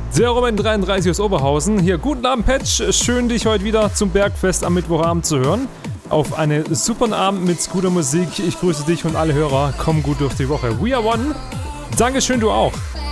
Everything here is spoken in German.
Der Robin33 aus Oberhausen. Hier, guten Abend, Patch. Schön, dich heute wieder zum Bergfest am Mittwochabend zu hören. Auf einen super Abend mit Scooter-Musik. Ich grüße dich und alle Hörer. Komm gut durch die Woche. We are one. Dankeschön, du auch.